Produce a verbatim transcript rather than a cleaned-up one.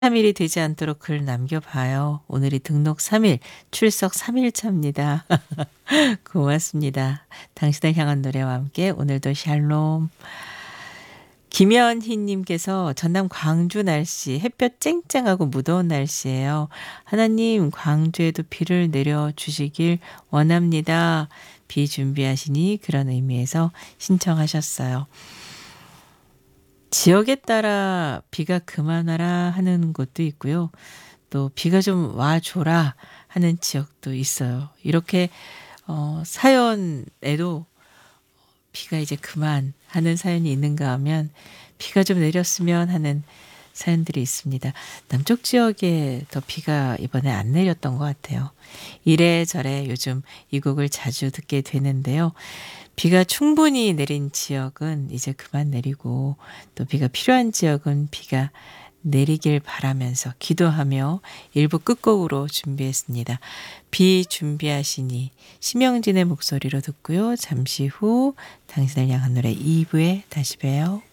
삼 일이 되지 않도록 글 남겨봐요. 오늘이 등록 삼 일, 출석 삼 일 차입니다. 고맙습니다. 당신을 향한 노래와 함께 오늘도 샬롬. 김현희 님께서 전남 광주 날씨 햇볕 쨍쨍하고 무더운 날씨예요. 하나님 광주에도 비를 내려주시길 원합니다. 비 준비하시니 그런 의미에서 신청하셨어요. 지역에 따라 비가 그만하라 하는 곳도 있고요. 또 비가 좀 와줘라 하는 지역도 있어요. 이렇게 어, 사연에도 비가 이제 그만 하는 사연이 있는가 하면 비가 좀 내렸으면 하는 사연들이 있습니다. 남쪽 지역에 더 비가 이번에 안 내렸던 것 같아요. 이래저래 요즘 이 곡을 자주 듣게 되는데요. 비가 충분히 내린 지역은 이제 그만 내리고 또 비가 필요한 지역은 비가 내리길 바라면서 기도하며 일부 끝곡으로 준비했습니다. 비 준비하시니 심영진의 목소리로 듣고요. 잠시 후 당신을 향한 노래 이 부에 다시 봬요.